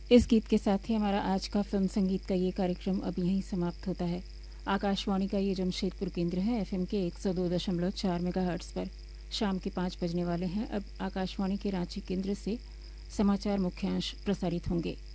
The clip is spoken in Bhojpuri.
इस गीत के साथ ही हमारा आज का फिल्म संगीत का ये कार्यक्रम अब यहीं समाप्त होता है। आकाशवाणी का ये जमशेदपुर केंद्र है एफएम के 102.4 मेगाहर्ट्ज़ पर। शाम के 5 बजने वाले हैं। अब आकाशवाणी के रांची केंद्र से समाचार मुख्यांश प्रसारित होंगे।